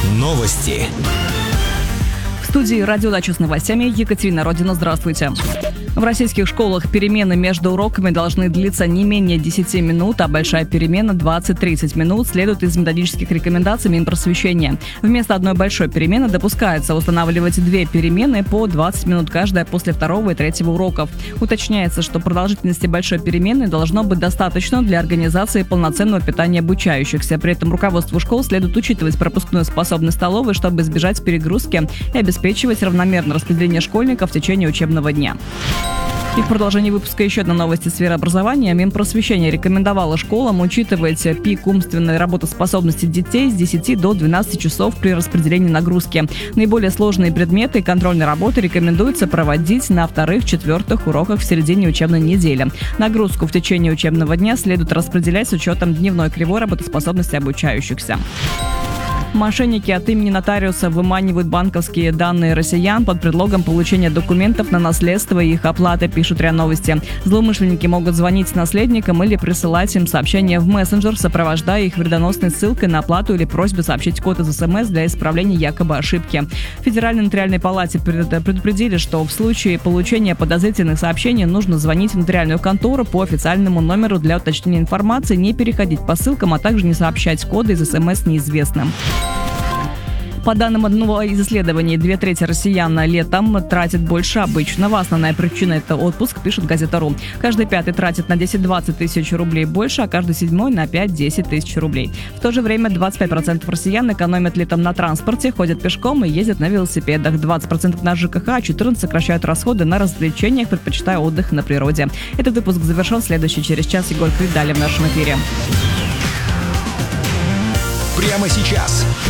Новости. В студии «Радиодача» с новостями Екатерина Родина. Здравствуйте. В российских школах перемены между уроками должны длиться не менее 10 минут, а большая перемена 20-30 минут следует из методических рекомендаций Минпросвещения. Вместо одной большой перемены допускается устанавливать 2 перемены по 20 минут каждая после 2 и 3 уроков. Уточняется, что продолжительности большой перемены должно быть достаточно для организации полноценного питания обучающихся. При этом руководству школ следует учитывать пропускную способность столовой, чтобы избежать перегрузки и обеспечивать равномерное распределение школьников в течение учебного дня. И в продолжении выпуска еще одна новость из сферы образования. Минпросвещение рекомендовало школам учитывать пик умственной работоспособности детей с 10 до 12 часов при распределении нагрузки. Наиболее сложные предметы и контрольной работы рекомендуется проводить на 2-4 уроках в середине учебной недели. Нагрузку в течение учебного дня следует распределять с учетом дневной кривой работоспособности обучающихся. Мошенники от имени нотариуса выманивают банковские данные россиян под предлогом получения документов на наследство и их оплаты, пишут РИА Новости. Злоумышленники могут звонить наследникам или присылать им сообщения в мессенджер, сопровождая их вредоносной ссылкой на оплату или просьбой сообщить код из СМС для исправления якобы ошибки. В Федеральной нотариальной палате предупредили, что в случае получения подозрительных сообщений нужно звонить в нотариальную контору по официальному номеру для уточнения информации, не переходить по ссылкам, а также не сообщать коды из СМС неизвестным. По данным одного из исследований, 2/3 россиян летом тратят больше обычного. Основная причина – это отпуск, пишет Газета.ру. Каждый 5-й тратит на 10-20 тысяч рублей больше, а каждый 7-й на 5-10 тысяч рублей. В то же время 25% россиян экономят летом на транспорте, ходят пешком и ездят на велосипедах. 20% на ЖКХ, а 14% сокращают расходы на развлечениях, предпочитая отдых на природе. Этот выпуск завершен. Следующий через час. Егор Крид. Далее в нашем эфире. Прямо сейчас.